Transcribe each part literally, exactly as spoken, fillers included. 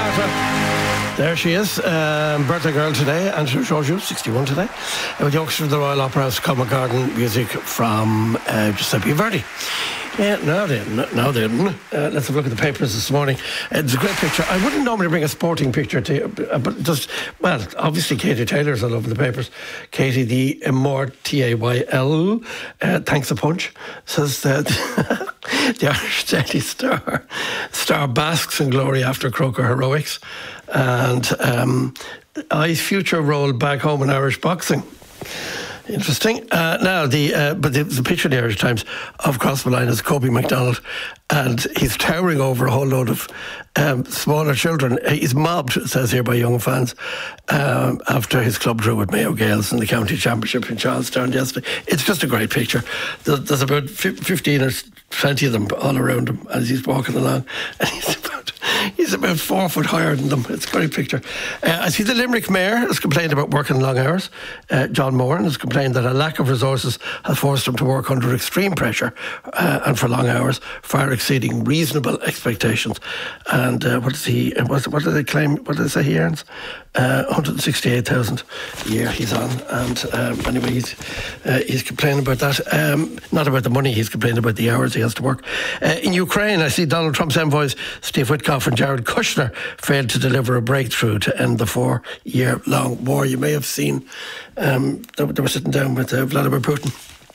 Martha. There she is, um, birthday girl today, and Giorgio, sixty-one today, with the Orchestra of the Royal Opera House, Covent Garden, music from uh, Giuseppe Verdi. Yeah, no, they didn't. No, they didn't. Uh, let's have a look at the papers this morning. Uh, it's a great picture. I wouldn't normally bring a sporting picture to you, but just, well, obviously Katie Taylor's all over the papers. Katie, the M O R T A Y L, uh, thanks a punch, says that the Irish Daily Star star basks in glory after Croker heroics, and um, I's future role back home in Irish boxing. Interesting. Uh, now, the uh, but the, the picture in the Irish Times of cross the line is Kobe MacDonald, and he's towering over a whole load of um, smaller children. He's mobbed, it says here, by young fans um, after his club drew with Mayo Gales in the county championship in Charlestown yesterday. It's just a great picture. There's about fifteen or twenty of them all around him as he's walking along, and he's about He's about four foot higher than them. It's a great picture. Uh, I see the Limerick Mayor has complained about working long hours. Uh, John Moran has complained that a lack of resources has forced him to work under extreme pressure uh, and for long hours, far exceeding reasonable expectations. And uh, what does he? What, what do they claim? What do they say he earns? Uh, one hundred sixty-eight thousand a year he's on. And um, anyway, he's uh, he's complaining about that. Um, not about the money. He's complaining about the hours he has to work. Uh, in Ukraine, I see Donald Trump's envoys Steve Witkoff and Jared Kushner failed to deliver a breakthrough to end the four-year-long war. You may have seen um, they, they were sitting down with uh, Vladimir Putin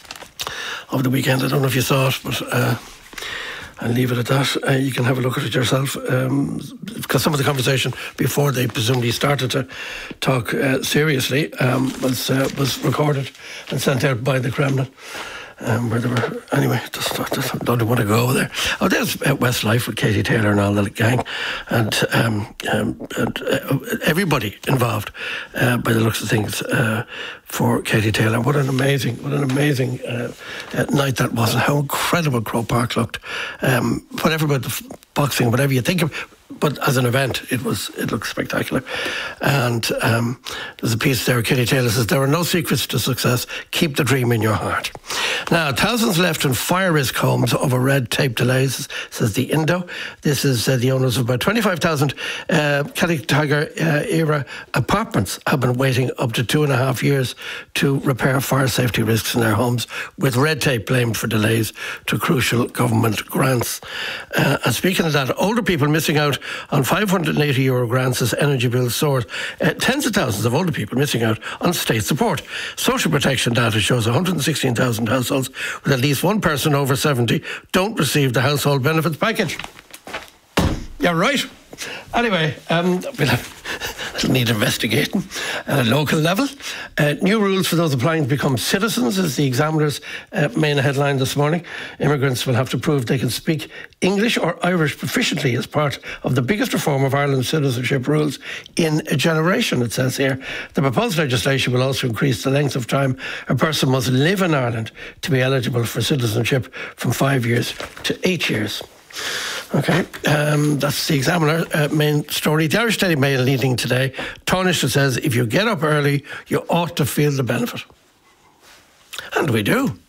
over the weekend. I don't know if you saw it, but uh, I'll leave it at that. Uh, you can have a look at it yourself, um, because some of the conversation before they presumably started to talk uh, seriously um, was uh, was recorded and sent out by the Kremlin. Um, where they were, anyway, just, just don't want to go there. Oh, there's uh, Westlife with Katie Taylor and all the gang, and, um, um, and uh, everybody involved, uh, by the looks of things, uh, for Katie Taylor. What an amazing, what an amazing uh, uh, night that was, and how incredible Croke Park looked. Um, whatever about the f- boxing, whatever you think of. But as an event, it was it looked spectacular. And um, there's a piece there. Katie Taylor says, there are no secrets to success. Keep the dream in your heart. Now, thousands left in fire risk homes over red tape delays, says the Indo. This is uh, the owners of about twenty-five thousand uh, Celtic Tiger uh, era apartments have been waiting up to two and a half years to repair fire safety risks in their homes, with red tape blamed for delays to crucial government grants. Uh, and speaking of that, older people missing out on five hundred eighty euro grants as energy bills soared. Uh, tens of thousands of older people missing out on state support. Social protection data shows one hundred sixteen thousand households with at least one person over seventy don't receive the household benefits package. Yeah, right. Anyway, um, we'll have, it'll need investigating at a local level. Uh, new rules for those applying to become citizens is the Examiner's uh, main headline this morning. Immigrants will have to prove they can speak English or Irish proficiently as part of the biggest reform of Ireland's citizenship rules in a generation, it says here. The proposed legislation will also increase the length of time a person must live in Ireland to be eligible for citizenship from five years to eight years. Okay, um, that's the Examiner uh, main story. The Irish Daily Mail leading today. Taoiseach says, if you get up early, you ought to feel the benefit. And we do.